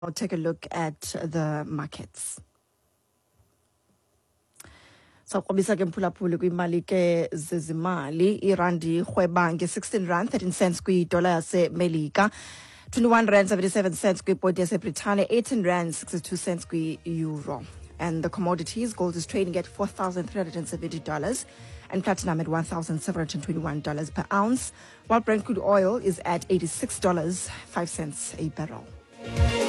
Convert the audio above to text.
I'll take a look at the markets. So kubisa ke mphulaphuli kwimali ke zezimali irandi rhweba nge-16 rand 13 cents kwi-dollar yasemelika, 21 rand 77 cents kwi-ponti yaseBritane, 18 rand 62 cents kwi-euro. And the commodities, gold is trading at $4,370 and platinum at $1,721 per ounce, while Brent crude oil is at $86.05 a barrel.